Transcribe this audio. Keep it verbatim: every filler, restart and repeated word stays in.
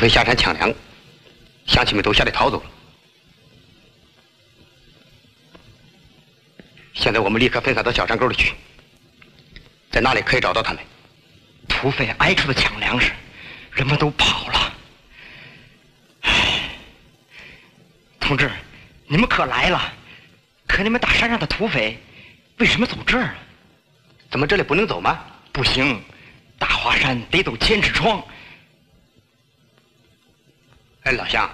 匪下山抢粮，乡亲们都吓得逃走了。现在我们立刻分散到小山沟里去，在那里可以找到他们。 土匪挨处的抢粮食，人们都跑了。唉，同志，你们可来了，可你们大山上的土匪为什么走这儿啊？ 怎么这里不能走吗？ 不行，大华山得走千尺窗。 哎，老乡。